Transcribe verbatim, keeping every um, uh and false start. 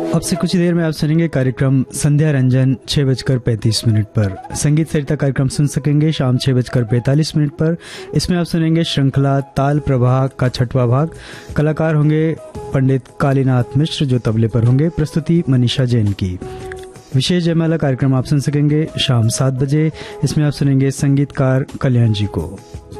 अब से कुछ देर में आप सुनेंगे कार्यक्रम संध्या रंजन छह बजकर पैंतीस मिनट पर। संगीत सरिता कार्यक्रम सुन सकेंगे शाम छह बजकर पैंतालीस मिनट पर। इसमें आप सुनेंगे श्रृंखला ताल प्रवाह का छठवां भाग। कलाकार होंगे पंडित कालीनाथ मिश्र जो तबले पर होंगे। प्रस्तुति मनीषा जैन की। विशेष जयमाला कार्यक्रम आप सुन सकेंगे शाम सात बजे। इसमें आप सुनेंगे संगीतकार कल्याण जी को।